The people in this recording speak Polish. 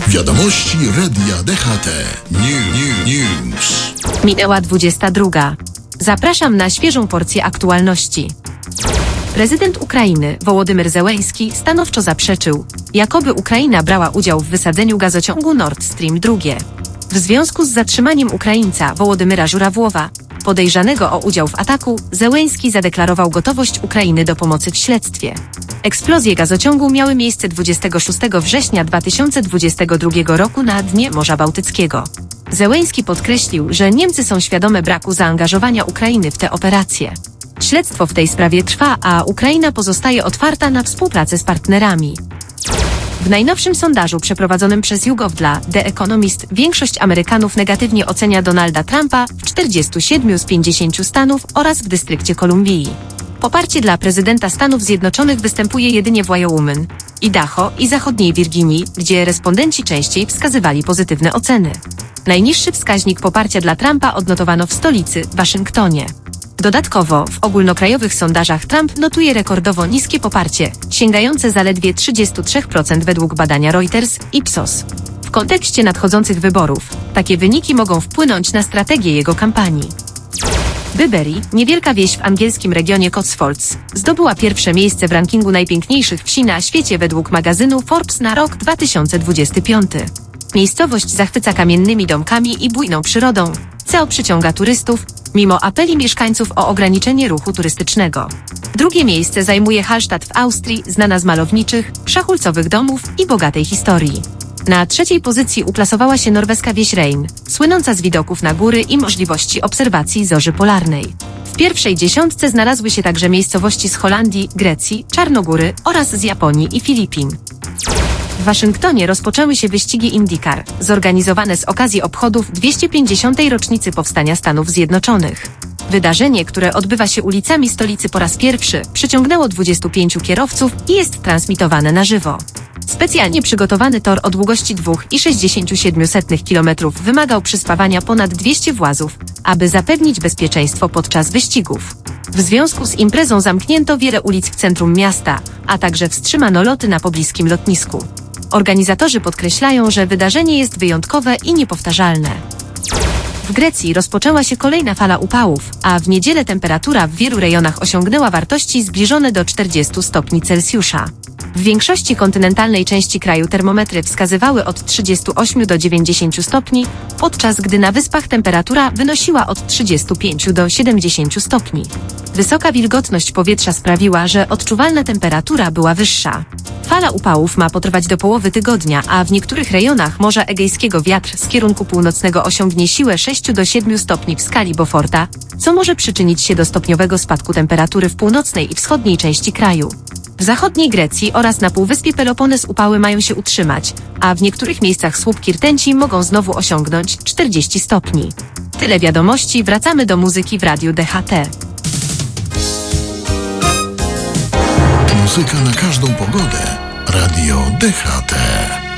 Wiadomości Radia DHT. News. Minęła 22. Zapraszam na świeżą porcję aktualności. Prezydent Ukrainy Wołodymyr Zełenski stanowczo zaprzeczył, jakoby Ukraina brała udział w wysadzeniu gazociągu Nord Stream 2. W związku z zatrzymaniem Ukraińca Wołodymyra Żurawłowa, podejrzanego o udział w ataku, Zełenski zadeklarował gotowość Ukrainy do pomocy w śledztwie. Eksplozje gazociągu miały miejsce 26 września 2022 roku na dnie Morza Bałtyckiego. Zełenski podkreślił, że Niemcy są świadome braku zaangażowania Ukrainy w tę operację. Śledztwo w tej sprawie trwa, a Ukraina pozostaje otwarta na współpracę z partnerami. W najnowszym sondażu przeprowadzonym przez YouGov dla The Economist większość Amerykanów negatywnie ocenia Donalda Trumpa w 47 z 50 stanów oraz w Dystrykcie Kolumbii. Poparcie dla prezydenta Stanów Zjednoczonych występuje jedynie w Wyoming, Idaho i zachodniej Wirginii, gdzie respondenci częściej wskazywali pozytywne oceny. Najniższy wskaźnik poparcia dla Trumpa odnotowano w stolicy, Waszyngtonie. Dodatkowo w ogólnokrajowych sondażach Trump notuje rekordowo niskie poparcie, sięgające zaledwie 33% według badania Reuters Ipsos. W kontekście nadchodzących wyborów, takie wyniki mogą wpłynąć na strategię jego kampanii. Byberry, niewielka wieś w angielskim regionie Cotswolds, zdobyła pierwsze miejsce w rankingu najpiękniejszych wsi na świecie według magazynu Forbes na rok 2025. Miejscowość zachwyca kamiennymi domkami i bujną przyrodą, co przyciąga turystów, mimo apeli mieszkańców o ograniczenie ruchu turystycznego. Drugie miejsce zajmuje Hallstatt w Austrii, znana z malowniczych, szachulcowych domów i bogatej historii. Na trzeciej pozycji uplasowała się norweska wieś Rein, słynąca z widoków na góry i możliwości obserwacji zorzy polarnej. W pierwszej dziesiątce znalazły się także miejscowości z Holandii, Grecji, Czarnogóry oraz z Japonii i Filipin. W Waszyngtonie rozpoczęły się wyścigi IndyCar, zorganizowane z okazji obchodów 250. rocznicy powstania Stanów Zjednoczonych. Wydarzenie, które odbywa się ulicami stolicy po raz pierwszy, przyciągnęło 25 kierowców i jest transmitowane na żywo. Specjalnie przygotowany tor o długości 2,67 km wymagał przyspawania ponad 200 włazów, aby zapewnić bezpieczeństwo podczas wyścigów. W związku z imprezą zamknięto wiele ulic w centrum miasta, a także wstrzymano loty na pobliskim lotnisku. Organizatorzy podkreślają, że wydarzenie jest wyjątkowe i niepowtarzalne. W Grecji rozpoczęła się kolejna fala upałów, a w niedzielę temperatura w wielu rejonach osiągnęła wartości zbliżone do 40 stopni Celsjusza. W większości kontynentalnej części kraju termometry wskazywały od 38 do 90 stopni, podczas gdy na wyspach temperatura wynosiła od 35 do 70 stopni. Wysoka wilgotność powietrza sprawiła, że odczuwalna temperatura była wyższa. Fala upałów ma potrwać do połowy tygodnia, a w niektórych rejonach Morza Egejskiego wiatr z kierunku północnego osiągnie siłę 6 do 7 stopni w skali Beauforta, co może przyczynić się do stopniowego spadku temperatury w północnej i wschodniej części kraju. W zachodniej Grecji oraz na półwyspie Pelopones upały mają się utrzymać, a w niektórych miejscach słupki rtęci mogą znowu osiągnąć 40 stopni. Tyle wiadomości, wracamy do muzyki w Radiu DHT. Muzyka na każdą pogodę. Radio DHT.